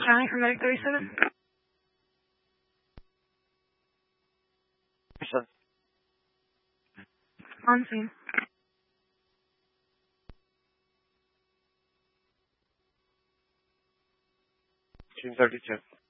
County for Medic 37. On scene. Team 32.